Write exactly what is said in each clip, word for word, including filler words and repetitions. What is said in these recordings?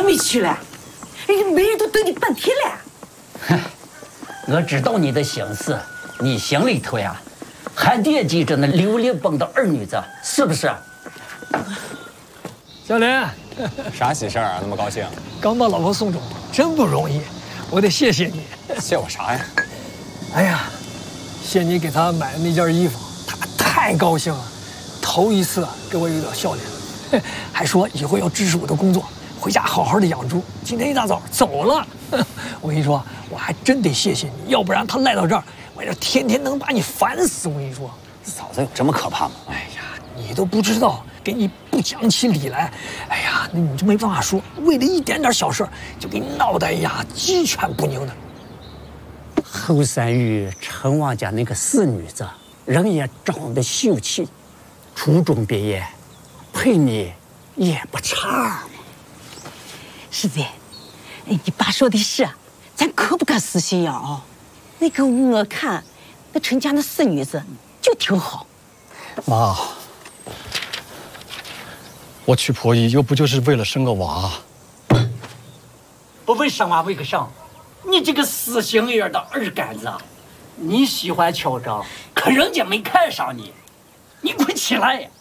还没去呢，人家媒人都等你半天了。 哼，我知道你的心思，你心里头呀，还惦记着那刘立邦的二女子，是不是？ 小莲， 啥喜事儿啊？那么高兴？ 刚把老婆送走，真不容易，我得谢谢你。 谢我啥呀？ 哎呀，谢你给她买的那件衣服，她太高兴了，头一次给我一个笑脸，还说以后要支持我的工作，回家好好的养猪。今天一大早走了，我跟你说，我还真得谢谢你，要不然她赖到这儿，我这天天能把你烦死。我跟你说， 嫂子有这么可怕吗？ 哎呀，你都不知道。给你不讲起理来，哎呀，那你就没办法说，为了一点点小事就给你闹得哎呀鸡犬不宁的。 后三玉陈王家那个四女子，人也长得秀气，初中毕业，配你也不差。 是的，哎，你爸说的是，咱可不可死心眼啊？那个我看，那陈家那四女子就挺好。 妈。我去婆姨又不就是为了生个娃？ 不为生娃为个生？你这个死心眼的二杆子，你喜欢嚣张，可人家没看上你，你快起来呀！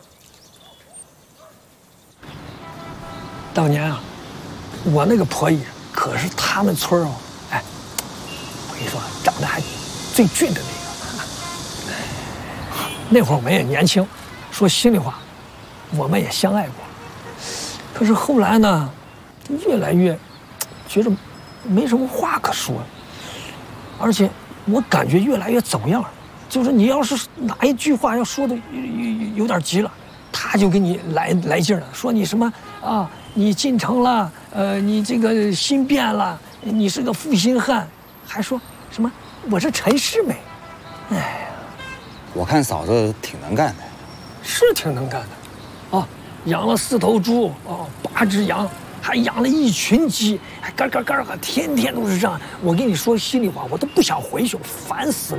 当年啊，我那个婆姨可是他们村哦，哎，我跟你说，长得还最俊的那个。那会儿我们也年轻，说心里话。我们也相爱过，可是后来呢，越来越觉着没什么话可说，而且我感觉越来越走样。就是你要是哪一句话要说的有有有点急了，他就给你来来劲了，说你什么啊，你进城了，呃，你这个心变了，你是个负心汉，还说什么我是陈世美。哎呀， 我看嫂子挺能干的， 是挺能干的。啊，养了四头猪，哦，八只羊，还养了一群鸡，还嘎嘎嘎嘎，天天都是这样。我跟你说心里话，我都不想回去，我烦死了。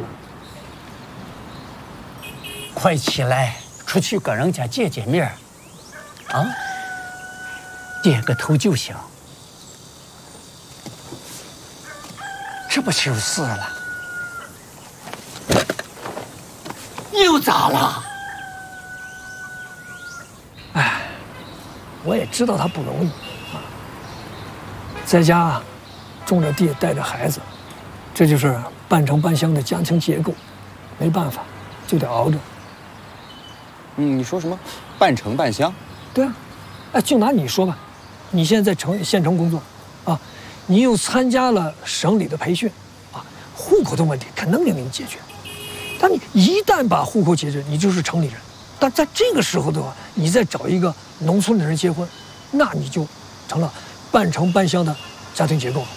快起来，出去跟人家见见面，啊，点个头就行。这不就是了？又咋了？ 哎，我也知道他不容易啊，在家种着地带着孩子，这就是半城半乡的家庭结构，没办法，就得熬着。 嗯，你说什么半城半乡？ 对啊，哎，就拿你说吧，你现在在城县城工作，啊，你又参加了省里的培训，啊，户口的问题肯定能给你解决。但你一旦把户口解决，你就是城里人。但在这个时候的话，你再找一个农村的人结婚，那你就成了半城半乡的家庭结构了。